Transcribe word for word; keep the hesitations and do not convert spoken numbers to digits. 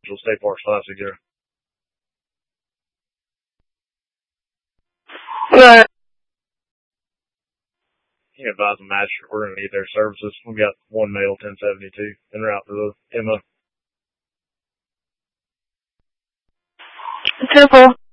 Central State Parks Classic here. Right. You can advise the magistrate we're going to need their services. We got one male ten seventy-two en route to the M O. ten four.